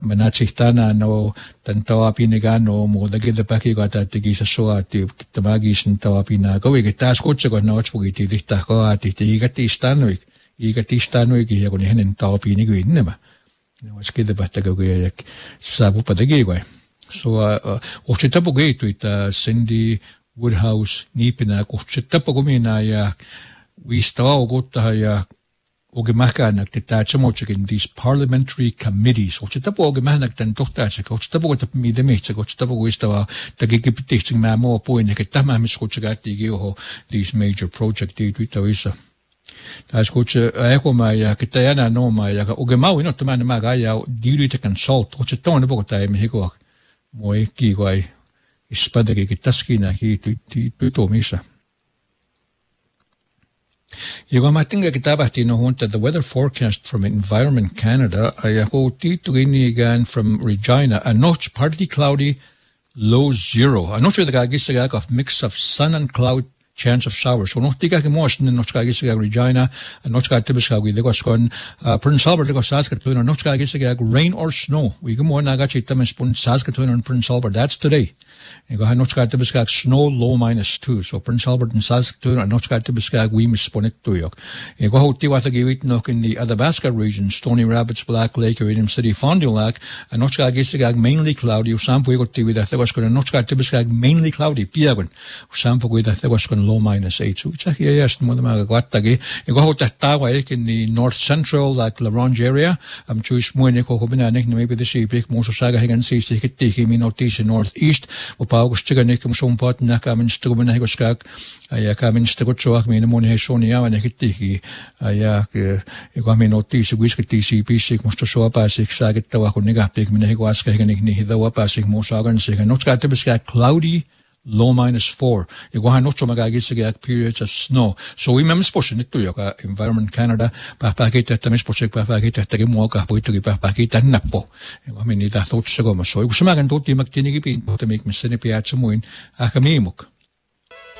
Manachitana no Tantawapiniga no more the get the Paki got at the Gisa Soati, Tamagis and Tawapina. Go we get task coach got no spaghetti, the Takoati, the Igati Stanwick, Igati Stanwick, Yagon and Tawapini never. Was get the Batago Sabupa the gateway. So, Ochitapo gate with Cindy Woodhouse, Nipina, Ochitapogumina, we start go to Ogemahanak te tachamochik in these parliamentary committees. Ochitapo Ogemahanak ten tochtachik, Ochitapo to me the mate, Ochitapo Wistawa, the Gigipitting Mamo point, Tamamiskochagati, these major project Tawisa. That's coach Echo my Kitayana no my Ogemawi, not the man Magaya, duty to consult, Ochiton about time he go. Moe Kiwai is Spadaki Taskina, he to Misa. I think the weather forecast from Environment Canada, I hold again from Regina, a notch partly cloudy, low 0. I'm not sure the Gagisagak of mix of sun and cloud, chance of showers. So no tika motion in Nochkagisagak Regina, and Nochka Tibiska with the Goscon, Prince Albert, the Saskatoon, and Nochkagisagak rain or snow. We go more Nagachi Tamispun, Saskatoon and Prince Albert. That's today. You go Nochka Tibiskak snow low -2. So Prince Albert and Saskatoon and Nochka Tibiskak we mispun it to you. You go Tiwatagi Nok in the Athabasca region, Stony Rapids, Black Lake, Iridium City, Fond du Lac, and Nochkagisagak mainly cloudy, Sampo with the Thegoscon and Nochka Tibiskak mainly cloudy, Piagon, Sampo with the Thegoscon low -8. So it's actually yes, Mudamagawatagi. You go to Tawak in the north central, like La Ronge area. I'm Jewish Moinico Hobinanik, maybe the sheep, Mosasaga Hagan sees the Hitiki, Minotis northeast. Upagos Chiganikum Shumpot, Nakamin Strubenhagoskak, Ayakamin Stagochak, Minamon Heshonia, and Hitiki, Ayak, Egaminotis, Whisky TCP, Mostosopasik, Sagat Tawakunigapik, Minahiguaska, the Wapasik, Mosagan, Sik, and Nochkatibiska, cloudy. Low -4. You go on Nochomagagisiak periods of snow. So we remember pushing it to your Environment Canada, Papakita, Tamispochek, Papakita, Tagamoka, Poetry, Papakita, Napo. I mean, that thought so. So we should to make me Sinipiachamuin, Akamimuk.